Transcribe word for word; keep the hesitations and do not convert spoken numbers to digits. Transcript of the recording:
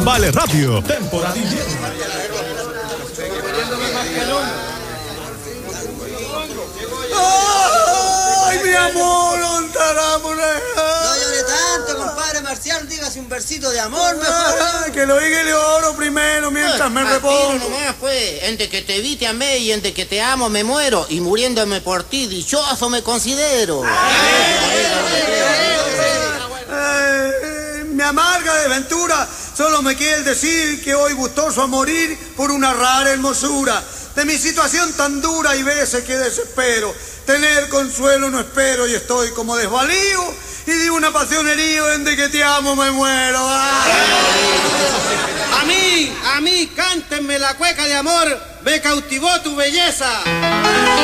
Vale Radio, temporada invierno. ¡Ay, mi amor! No llore tanto, compadre Marcial, dígase un versito de amor mejor. Ay, que lo diga y le oro primero mientras me repongo. Nomás, pues, entre que te vi te amé y entre que te amo me muero y muriéndome por ti dichoso me considero. Eh, mi amarga desventura solo me quiere decir que hoy gustoso a morir por una rara hermosura. De mi situación tan dura y veces que desespero, tener consuelo no espero y estoy como desvalío y de una pasión herido en de que te amo me muero. ¡Ay! A mí, a mí, cántenme la cueca de amor, me cautivó tu belleza.